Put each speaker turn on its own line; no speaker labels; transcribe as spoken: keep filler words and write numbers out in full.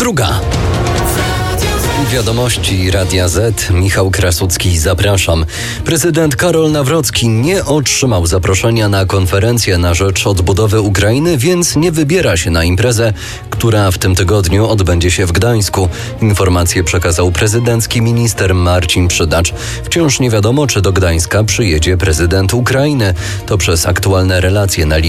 druga. Wiadomości Radia Z. Michał Krasucki, zapraszam. Prezydent Karol Nawrocki nie otrzymał zaproszenia na konferencję na rzecz odbudowy Ukrainy, więc nie wybiera się na imprezę, która w tym tygodniu odbędzie się w Gdańsku. Informację przekazał prezydencki minister Marcin Przydacz. Wciąż nie wiadomo, czy do Gdańska przyjedzie prezydent Ukrainy. To przez aktualne relacje na linii